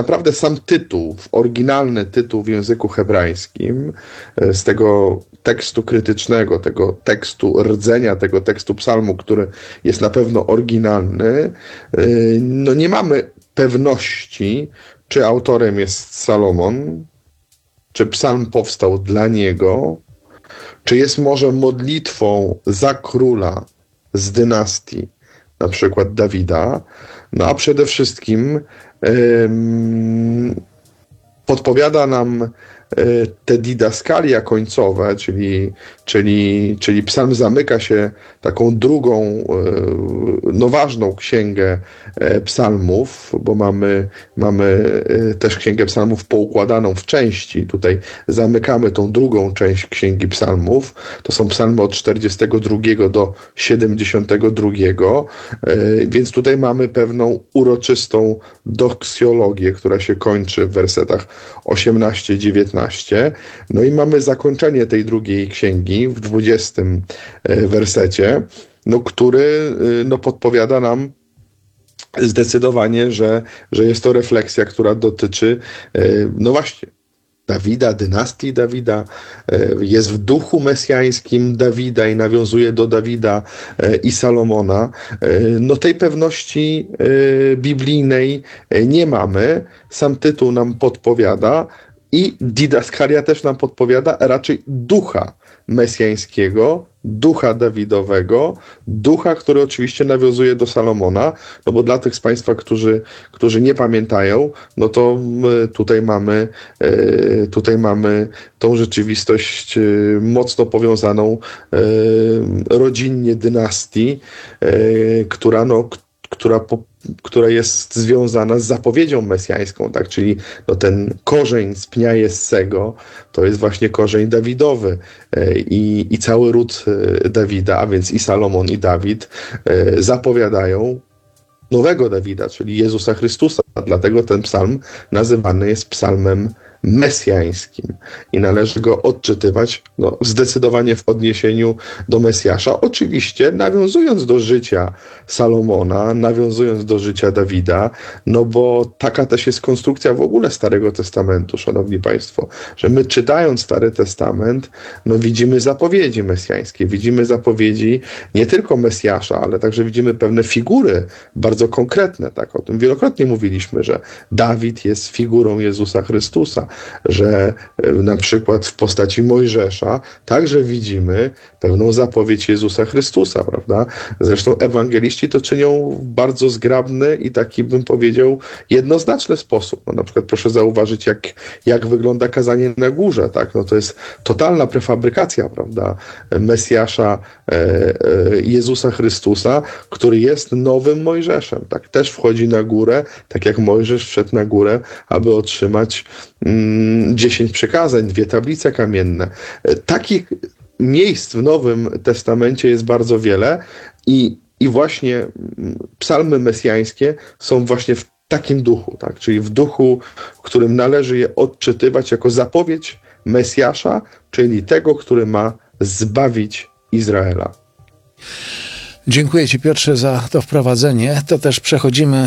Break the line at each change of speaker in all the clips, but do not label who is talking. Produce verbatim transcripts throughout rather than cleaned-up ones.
naprawdę sam tytuł, oryginalny tytuł w języku hebrajskim z tego tekstu krytycznego, tego tekstu rdzenia, tego tekstu psalmu, który jest na pewno oryginalny, no nie mamy pewności, czy autorem jest Salomon, czy psalm powstał dla niego, czy jest może modlitwą za króla z dynastii, na przykład Dawida, no a przede wszystkim ym, podpowiada nam te didaskalia końcowe, czyli, czyli, czyli psalm zamyka się taką drugą, no ważną księgę psalmów, bo mamy, mamy też księgę psalmów poukładaną w części. Tutaj zamykamy tą drugą część księgi psalmów. To są psalmy od czterdziestego drugiego do siedemdziesiątego drugiego, więc tutaj mamy pewną uroczystą doksjologię, która się kończy w wersetach osiemnaście dziewiętnaście. No i mamy zakończenie tej drugiej księgi w dwudziestym wersecie, no, który no, podpowiada nam zdecydowanie, że, że jest to refleksja, która dotyczy no właśnie Dawida, dynastii Dawida, jest w duchu mesjańskim Dawida i nawiązuje do Dawida i Salomona. No tej pewności biblijnej nie mamy. Sam tytuł nam podpowiada i didaskalia też nam podpowiada raczej ducha mesjańskiego, ducha Dawidowego, ducha, który oczywiście nawiązuje do Salomona, no bo dla tych z Państwa, którzy, którzy nie pamiętają, no to tutaj mamy, tutaj mamy tą rzeczywistość mocno powiązaną rodzinnie dynastii, która no, która, po, która jest związana z zapowiedzią mesjańską, tak? Czyli no, ten korzeń z pnia Jessego to jest właśnie korzeń Dawidowy i, i cały ród Dawida, a więc i Salomon, i Dawid zapowiadają nowego Dawida, czyli Jezusa Chrystusa. Dlatego ten psalm nazywany jest psalmem mesjańskim i należy go odczytywać no, zdecydowanie w odniesieniu do Mesjasza, oczywiście nawiązując do życia Salomona, nawiązując do życia Dawida, no bo taka też jest konstrukcja w ogóle Starego Testamentu, szanowni państwo, że my czytając Stary Testament, no widzimy zapowiedzi mesjańskie, widzimy zapowiedzi nie tylko Mesjasza, ale także widzimy pewne figury bardzo konkretne, tak, o tym wielokrotnie mówiliśmy, że Dawid jest figurą Jezusa Chrystusa, że na przykład w postaci Mojżesza także widzimy pewną zapowiedź Jezusa Chrystusa, prawda? Zresztą ewangeliści to czynią w bardzo zgrabny i taki, bym powiedział, jednoznaczny sposób. No, na przykład proszę zauważyć, jak, jak wygląda kazanie na górze, tak? No, to jest totalna prefabrykacja, prawda? Mesjasza e, e, Jezusa Chrystusa, który jest nowym Mojżeszem, tak? Też wchodzi na górę, tak jak Mojżesz wszedł na górę, aby otrzymać dziesięć przykazań, dwie tablice kamienne. Takich miejsc w Nowym Testamencie jest bardzo wiele i, i właśnie psalmy mesjańskie są właśnie w takim duchu, tak? Czyli w duchu, w którym należy je odczytywać jako zapowiedź Mesjasza, czyli tego, który ma zbawić Izraela.
Dziękuję Ci, Piotrze, za to wprowadzenie. To też przechodzimy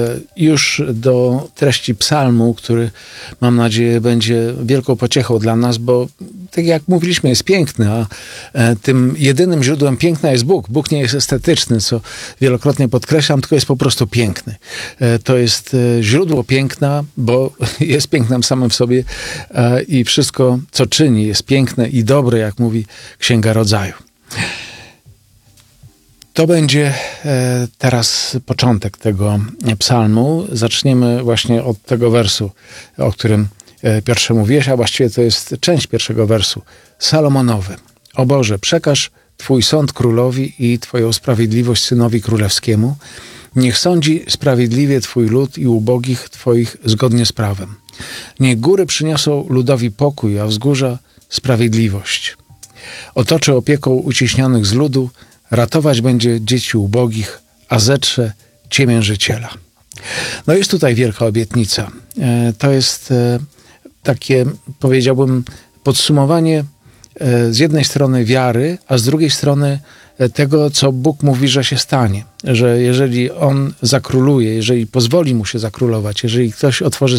już do treści psalmu, który, mam nadzieję, będzie wielką pociechą dla nas, bo tak jak mówiliśmy, jest piękny, a tym jedynym źródłem piękna jest Bóg. Bóg nie jest estetyczny, co wielokrotnie podkreślam, tylko jest po prostu piękny. To jest źródło piękna, bo jest pięknem samym w sobie i wszystko, co czyni, jest piękne i dobre, jak mówi Księga Rodzaju. To będzie teraz początek tego psalmu. Zaczniemy właśnie od tego wersu, o którym, Piotrze, mówiłeś, a właściwie to jest część pierwszego wersu. Salomonowy. O Boże, przekaż Twój sąd królowi i Twoją sprawiedliwość synowi królewskiemu. Niech sądzi sprawiedliwie Twój lud i ubogich Twoich zgodnie z prawem. Niech góry przyniosą ludowi pokój, a wzgórza sprawiedliwość. Otoczy opieką uciśnionych z ludu, ratować będzie dzieci ubogich, a zetrze ciemiężyciela. No jest tutaj wielka obietnica. To jest takie, powiedziałbym, podsumowanie z jednej strony wiary, a z drugiej strony tego, co Bóg mówi, że się stanie. Że jeżeli On zakróluje, jeżeli pozwoli Mu się zakrólować, jeżeli ktoś otworzy